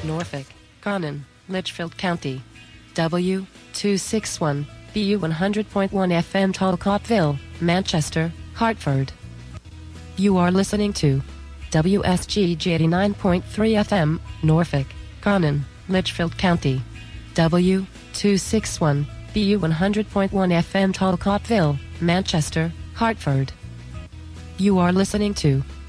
Norfolk, Conan, Litchfield County. W261, BU 100.1 FM Talcotville, Manchester, Hartford. You are listening to WSGG 89.3 FM, Norfolk, Conan, Litchfield County. W261, BU 100.1 FM Talcotville, Manchester, Hartford. You are listening to